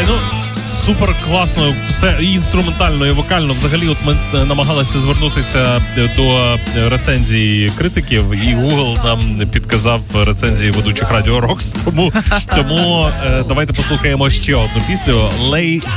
Слухай, ну супер класно, все і інструментально, і вокально. Взагалі, от ми намагалися звернутися до рецензій критиків, і Google нам підказав рецензії ведучих Радіо Рокс. Тому давайте послухаємо ще одну пісню.